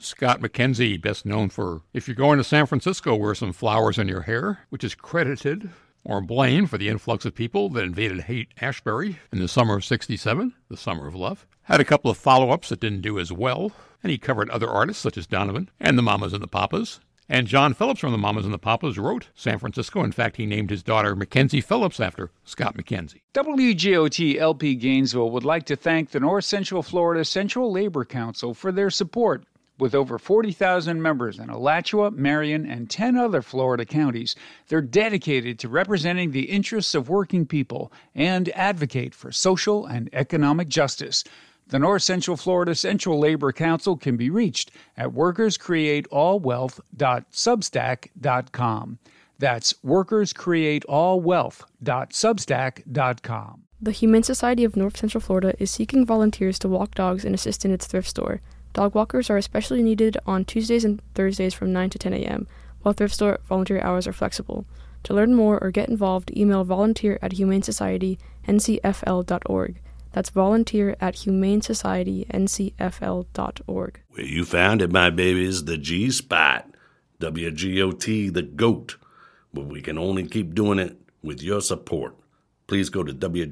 Scott McKenzie, best known for If You're Going to San Francisco, Wear Some Flowers in Your Hair, which is credited or blamed for the influx of people that invaded Haight-Ashbury in the summer of '67, the summer of love. Had a couple of follow-ups that didn't do as well, and he covered other artists such as Donovan and the Mamas and the Papas. And John Phillips from the Mamas and the Papas wrote San Francisco. In fact, he named his daughter Mackenzie Phillips after Scott McKenzie. WGOT LP Gainesville would like to thank the North Central Florida Central Labor Council for their support. With over 40,000 members in Alachua, Marion, and 10 other Florida counties, they're dedicated to representing the interests of working people and advocate for social and economic justice. The North Central Florida Central Labor Council can be reached at workerscreateallwealth.substack.com. That's workerscreateallwealth.substack.com. The Humane Society of North Central Florida is seeking volunteers to walk dogs and assist in its thrift store. Dog walkers are especially needed on Tuesdays and Thursdays from 9 to 10 a.m., while thrift store volunteer hours are flexible. To learn more or get involved, email volunteer@humanesocietyncfl.org. That's volunteer@humanesocietyncfl.org. Well, you found it, my babies, the G-Spot. WGOT, the GOAT. But we can only keep doing it with your support. Please go to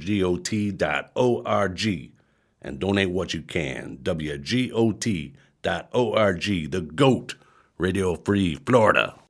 WGOT.org and donate what you can. WGOT.org, the GOAT, Radio Free Florida.